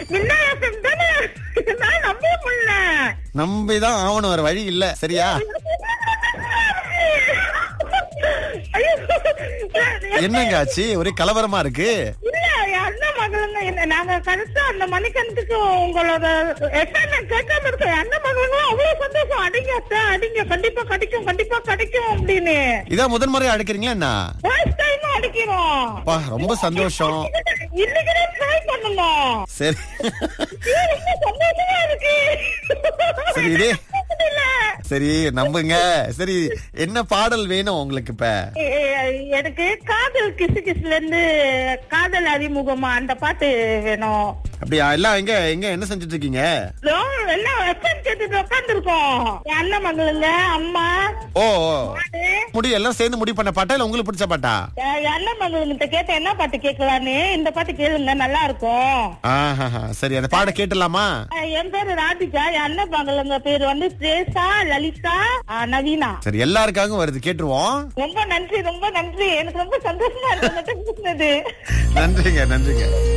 விநாயகம் தானே, நான் நம்பவே முடியல. நம்பிதான் ஆவணும், வேற வழி இல்ல. சரியா? ஐயோ, என்னங்க ஆச்சு? ஒரே கலவரமா இருக்கு. இல்ல, என் அண்ணன் மகளுங்க நாங்க கரெக்டா அந்த மணிக்கணத்துக்கு உங்களோட எஃப்எம் கேட்காம இருக்க என் அண்ணன் மகளுங்களும் அவ்வளவு சந்தோஷம். அடிங்க அத்தை, அடிங்க, கண்டிப்பா கிடைக்கும், கண்டிப்பா கிடைக்கும் அப்படின்னு. இதான் முதல் முறை அடிக்கிறீங்களா என்ன? ஃபர்ஸ்ட் டைம் அடிக்கிறோம். அப்பா, ரொம்ப சந்தோஷம். இன்னைக்கு ட்ரை பண்ணணும். சரி ரொம்ப சந்தோஷமா இருக்கு. சரி, இதே சரி நம்புங்க. சரி, என்ன பாடல் வேணும் உங்களுக்கு இப்ப? எனக்கு காதல் கிசு கிசுல இருந்து காதல் அறிமுகமா அந்த பாட்டு வேணும். அப்படியா? எல்லாம் எங்க எங்க என்ன செஞ்சுட்டு இருக்கீங்க? எல்லாம் எஃப்எம் கேட்டுட்டு உட்காந்துருக்கோம். என் அண்ணன் மகளுங்க, அம்மா. ஓ, எல்லாம் சேர்ந்து முடிவு பண்ண பாட்டா இல்ல உங்களுக்கு பிடிச்ச பாட்டா? என் அண்ணன் மகளுங்கிட்ட கேட்ட என்ன பாட்டு கேட்கலான்னு, இந்த பாட்டு கேளுங்க, நல்லா இருக்கும். சரி, அந்த பாட கேட்டலாமா? என் பேரு ராதிகா, என் அண்ணன் மகளுங்க பேரு வந்து தேசா, லலிதா, நவீனா. சரி, எல்லாருக்காகவும் வருது, கேட்டுருவோம். ரொம்ப நன்றி, ரொம்ப நன்றி. எனக்கு ரொம்ப சந்தோஷமா இருக்கு. நன்றிங்க, நன்றிங்க.